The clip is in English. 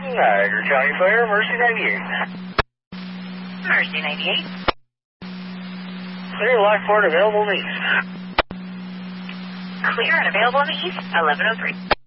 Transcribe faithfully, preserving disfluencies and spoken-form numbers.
Niagara County Fire, Mercy ninety-eight. Mercy ninety-eight. Clear, Lockport, available in the east. Clear and available in the east, eleven oh three.